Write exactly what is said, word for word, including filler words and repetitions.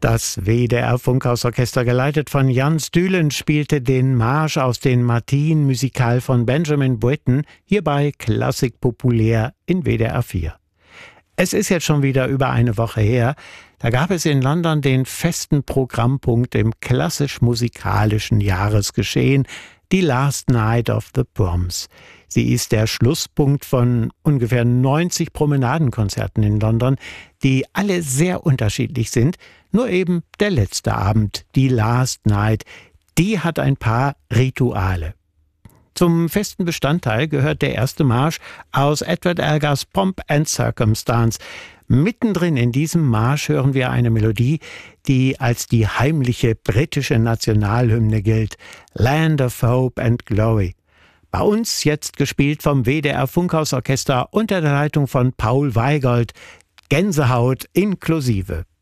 Das W D R-Funkhausorchester, geleitet von Jan Stülen, spielte den Marsch aus den Martinen Musical von Benjamin Britten, hierbei Klassik populär in W D R vier. Es ist jetzt schon wieder über eine Woche her, da gab es in London den festen Programmpunkt im klassisch-musikalischen Jahresgeschehen, die Last Night of the Proms. Sie ist der Schlusspunkt von ungefähr neunzig Promenadenkonzerten in London, die alle sehr unterschiedlich sind. Nur eben der letzte Abend, die Last Night, die hat ein paar Rituale. Zum festen Bestandteil gehört der erste Marsch aus Edward Elgars Pomp and Circumstance. Mittendrin in diesem Marsch hören wir eine Melodie, die als die heimliche britische Nationalhymne gilt, Land of Hope and Glory. Bei uns jetzt gespielt vom W D R-Funkhausorchester unter der Leitung von Paul Weigold, Gänsehaut inklusive.